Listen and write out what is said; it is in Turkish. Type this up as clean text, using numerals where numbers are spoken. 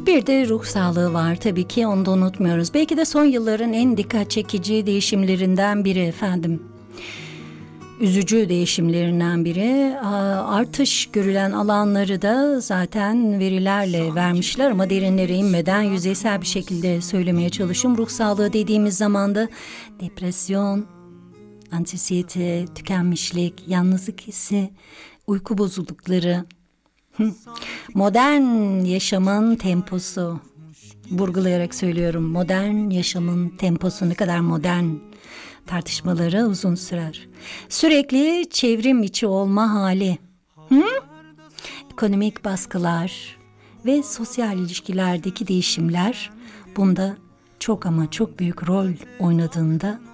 Bir de ruh sağlığı var tabii ki, onu da unutmuyoruz. Belki de son yılların en dikkat çekici değişimlerinden biri efendim. Üzücü değişimlerinden biri. Artış görülen alanları da zaten verilerle vermişler ama derinlere inmeden yüzeysel bir şekilde söylemeye çalışıyorum. Ruh sağlığı dediğimiz zaman da depresyon, anksiyete, tükenmişlik, yalnızlık hissi, uyku bozuklukları, modern yaşamın temposu, vurgulayarak söylüyorum, modern yaşamın temposu ne kadar modern, tartışmaları uzun sürer. Sürekli çevrim içi olma hali, ekonomik baskılar ve sosyal ilişkilerdeki değişimler bunda çok ama çok büyük rol oynadığında